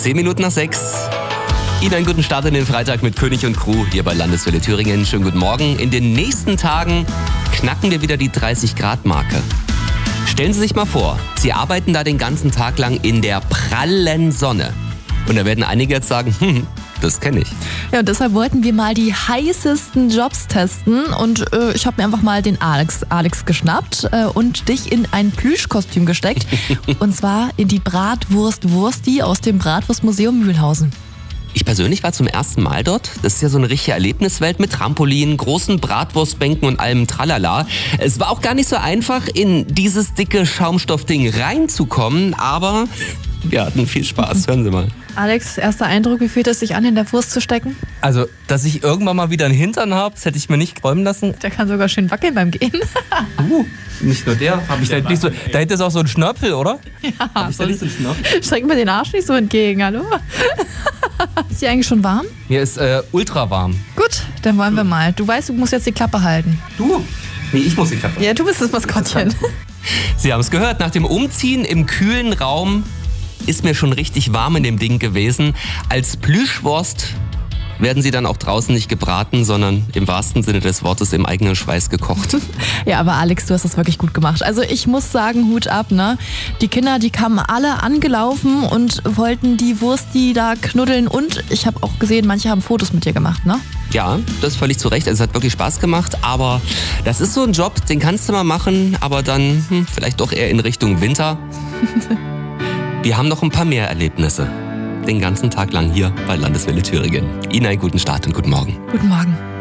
10 Minuten nach 6. Ihnen einen guten Start in den Freitag mit König und Crew hier bei Landeswelle Thüringen. Schönen guten Morgen. In den nächsten Tagen knacken wir wieder die 30-Grad-Marke. Stellen Sie sich mal vor, Sie arbeiten da den ganzen Tag lang in der prallen Sonne. Und da werden einige jetzt sagen, das kenne ich. Ja, und deshalb wollten wir mal die heißesten Jobs testen und ich habe mir einfach mal den Alex geschnappt und dich in ein Plüschkostüm gesteckt. Und zwar in die Bratwurst Wursti aus dem Bratwurstmuseum Mühlhausen. Ich persönlich war zum ersten Mal dort. Das ist ja so eine richtige Erlebniswelt mit Trampolin, großen Bratwurstbänken und allem Tralala. Es war auch gar nicht so einfach, in dieses dicke Schaumstoffding reinzukommen, aber wir hatten viel Spaß. Hören Sie mal. Alex, erster Eindruck, wie fühlt es sich an, in der Wurst zu stecken? Also, dass ich irgendwann mal wieder einen Hintern habe, das hätte ich mir nicht träumen lassen. Der kann sogar schön wackeln beim Gehen. Nicht nur der. Hab ich da nicht so. Da hinten ist auch so ein Schnörpel, oder? Ja, Hab ich da nicht so einen Schnörpel? streck mir den Arsch nicht so entgegen, hallo? Ist dir eigentlich schon warm? Mir ist ultra warm. Gut, dann wollen wir mal. Du weißt, du musst jetzt die Klappe halten. Du? Nee, ich muss die Klappe. Ja, du bist das Maskottchen. Sie haben es gehört, nach dem Umziehen im kühlen Raum ist mir schon richtig warm in dem Ding gewesen. Als Plüschwurst werden sie dann auch draußen nicht gebraten, sondern im wahrsten Sinne des Wortes im eigenen Schweiß gekocht. Ja, aber Alex, du hast das wirklich gut gemacht. Also ich muss sagen, Hut ab, ne? Die Kinder, die kamen alle angelaufen und wollten die Wurst, die da knuddeln. Und ich habe auch gesehen, manche haben Fotos mit dir gemacht, ne? Ja, das ist völlig zu Recht. Also es hat wirklich Spaß gemacht, aber das ist so ein Job, den kannst du mal machen, aber dann vielleicht doch eher in Richtung Winter. Wir haben noch ein paar mehr Erlebnisse. Den ganzen Tag lang hier bei Landeswelle Thüringen. Ihnen einen guten Start und guten Morgen. Guten Morgen.